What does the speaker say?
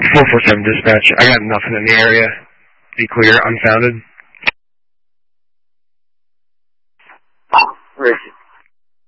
447 dispatch. I got nothing in the area. Be clear, unfounded. Richard.